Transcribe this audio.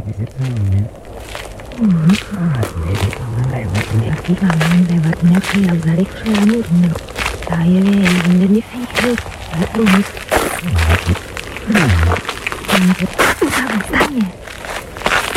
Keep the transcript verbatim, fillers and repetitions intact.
Archivando lewatnya siang balik selamurnya. Saya yang jadi fitur. Lalu. Lanjut. Lanjut. Usah-usahnya.